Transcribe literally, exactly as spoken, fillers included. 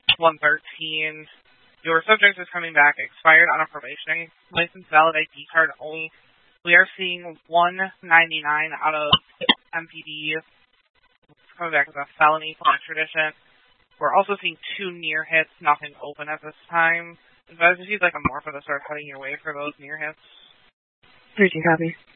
one thirteen. Your subject is coming back expired on a probationary license, valid I D card only. We are seeing one ninety-nine out of M P D. It's coming back as a felony for extradition. We're also seeing two near hits, nothing open at this time. Advise if you'd like a more for the start cutting your way for those near hits. thirteen copy.